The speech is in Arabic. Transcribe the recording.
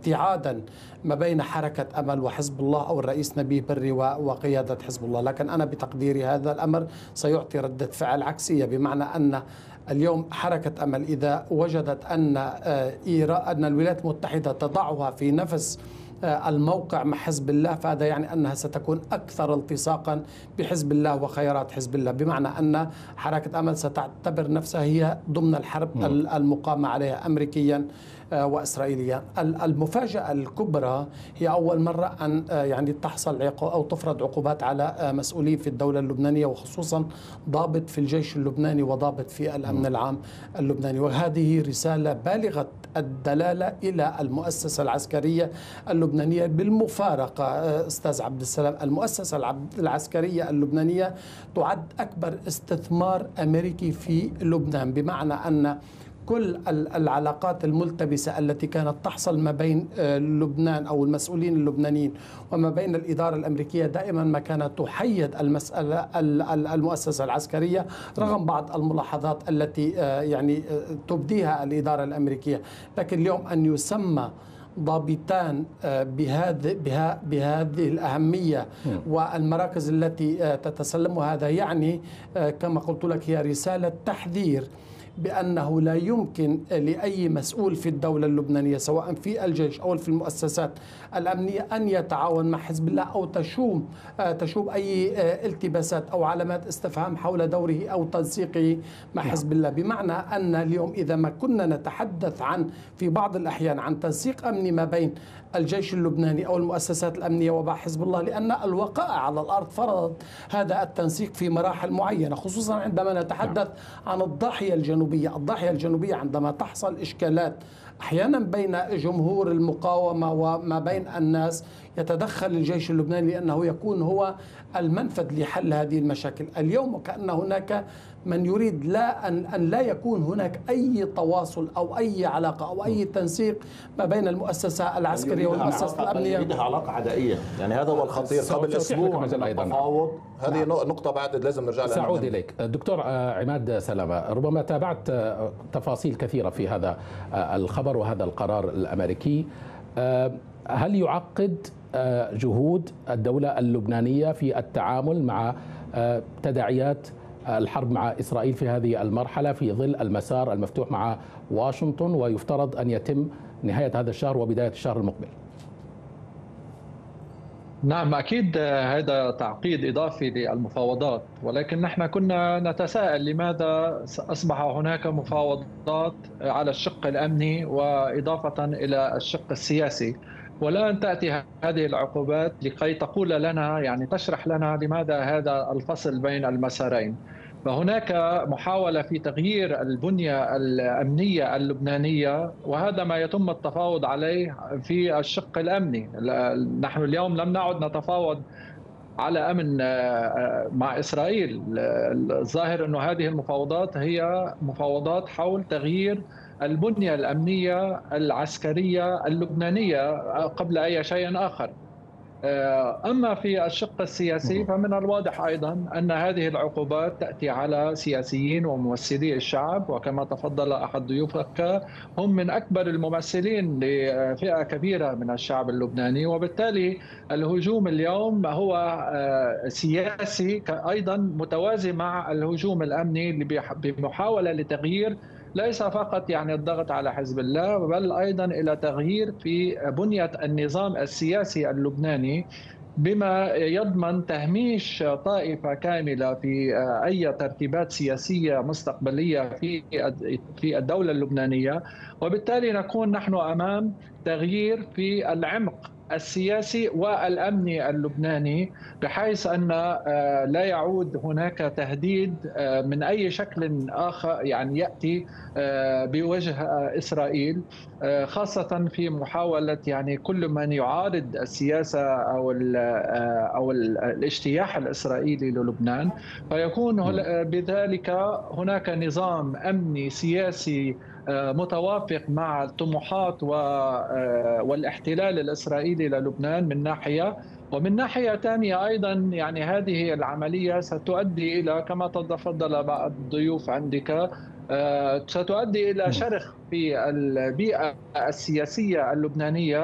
ابتعادا ما بين حركة أمل وحزب الله أو الرئيس نبيه بري وقيادة حزب الله. لكن أنا بتقديري هذا الأمر سيعطي ردة فعل عكسية، بمعنى أن اليوم حركة أمل إذا وجدت أن الولايات المتحدة تضعها في نفس الموقع مع حزب الله، فهذا يعني أنها ستكون أكثر التصاقا بحزب الله وخيارات حزب الله، بمعنى أن حركة أمل ستعتبر نفسها هي ضمن الحرب المقامة عليها أمريكيا وإسرائيليا. المفاجأة الكبرى هي أول مرة أن يعني تحصل أو تفرض عقوبات على مسؤولين في الدولة اللبنانية، وخصوصا ضابط في الجيش اللبناني وضابط في الأمن العام اللبناني، وهذه رسالة بالغة الدلالة إلى المؤسسة العسكرية اللبنانية. بالمفارقة أستاذ عبد السلام، المؤسسة العسكرية اللبنانية تعد أكبر استثمار أمريكي في لبنان، بمعنى أن كل العلاقات الملتبسة التي كانت تحصل ما بين لبنان أو المسؤولين اللبنانيين وما بين الإدارة الأمريكية دائما ما كانت تحيد المؤسسة العسكرية، رغم بعض الملاحظات التي يعني تبديها الإدارة الأمريكية. لكن اليوم أن يسمى ضابطان بهذه الأهمية والمراكز التي تتسلمها، هذا يعني كما قلت لك هي رسالة تحذير بأنه لا يمكن لأي مسؤول في الدولة اللبنانية سواء في الجيش أو في المؤسسات الأمنية أن يتعاون مع حزب الله أو تشوب أي التباسات أو علامات استفهام حول دوره أو تنسيقه مع حزب الله. بمعنى أن اليوم إذا ما كنا نتحدث في بعض الأحيان عن تنسيق أمني ما بين الجيش اللبناني أو المؤسسات الأمنية ومع حزب الله، لأن الوقائع على الأرض فرضت هذا التنسيق في مراحل معينة، خصوصا عندما نتحدث عن الضاحية الجنوبية عندما تحصل إشكالات أحيانا بين جمهور المقاومة وما بين الناس، يتدخل الجيش اللبناني لأنه يكون هو المنفذ لحل هذه المشاكل. اليوم وكأن هناك من يريد أن لا يكون هناك أي تواصل أو أي علاقة أو أي تنسيق ما بين المؤسسة العسكرية والمؤسسة الأمنية، يريدها علاقة عدائية. يعني هذا هو الخطير. قبل أسبوع التفاوض، هذه نقطة بعد لازم نرجع لها. سأعود إليك دكتور عماد سلامة، ربما تابعت تفاصيل كثيرة في هذا الخبر وهذا القرار الأمريكي. هل يعقد جهود الدولة اللبنانية في التعامل مع تداعيات الحرب مع إسرائيل في هذه المرحلة في ظل المسار المفتوح مع واشنطن، ويفترض أن يتم نهاية هذا الشهر وبداية الشهر المقبل؟ نعم أكيد هذا تعقيد إضافي للمفاوضات، ولكن نحن كنا نتساءل لماذا أصبح هناك مفاوضات على الشق الأمني وإضافة إلى الشق السياسي، والآن تأتي هذه العقوبات لكي تقول لنا يعني تشرح لنا لماذا هذا الفصل بين المسارين. فهناك محاولة في تغيير البنية الأمنية اللبنانية، وهذا ما يتم التفاوض عليه في الشق الأمني. نحن اليوم لم نعد نتفاوض على أمن مع إسرائيل. الظاهر أن هذه المفاوضات هي مفاوضات حول تغيير البنية الأمنية العسكرية اللبنانية قبل أي شيء آخر. أما في الشق السياسي فمن الواضح أيضا أن هذه العقوبات تأتي على سياسيين وممثلي الشعب، وكما تفضل أحد ضيوفك هم من أكبر الممثلين لفئة كبيرة من الشعب اللبناني، وبالتالي الهجوم اليوم هو سياسي أيضا متوازي مع الهجوم الأمني بمحاولة لتغيير ليس فقط يعني الضغط على حزب الله، بل أيضا إلى تغيير في بنية النظام السياسي اللبناني بما يضمن تهميش طائفة كاملة في أي ترتيبات سياسية مستقبلية في الدولة اللبنانية. وبالتالي نكون نحن أمام تغيير في العمق السياسي والأمني اللبناني، بحيث أن لا يعود هناك تهديد من أي شكل آخر يعني يأتي بوجه إسرائيل، خاصة في محاولة يعني كل من يعارض السياسة أو الاجتياح الإسرائيلي للبنان، فيكون بذلك هناك نظام أمني سياسي متوافق مع الطموحات والاحتلال الإسرائيلي للبنان من ناحية، ومن ناحية ثانية أيضا يعني هذه العملية ستؤدي إلى كما تفضل بعض الضيوف عندك ستؤدي إلى شرخ في البيئة السياسية اللبنانية